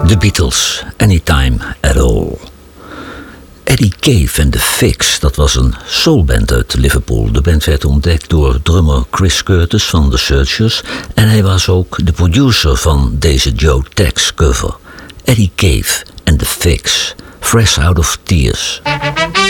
The Beatles, Anytime at All. Eddie Cave en The Fix, dat was een soulband uit Liverpool. De band werd ontdekt door drummer Chris Curtis van The Searchers en hij was ook de producer van deze Joe Tex cover. Eddie Cave en The Fix, Fresh Out of Tears.